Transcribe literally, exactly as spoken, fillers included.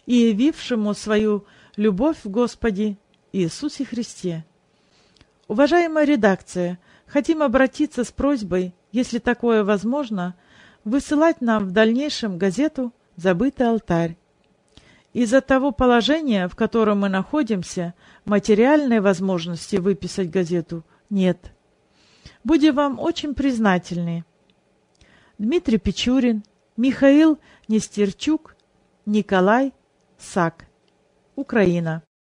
и явившему свою любовь в Господе Иисусе Христе. Уважаемая редакция, хотим обратиться с просьбой, если такое возможно, высылать нам в дальнейшем газету «Забытый алтарь». Из-за того положения, в котором мы находимся, материальной возможности выписать газету нет. Будем вам очень признательны. Дмитрий Печурин, Михаил Нестерчук, Николай Сак. Украина.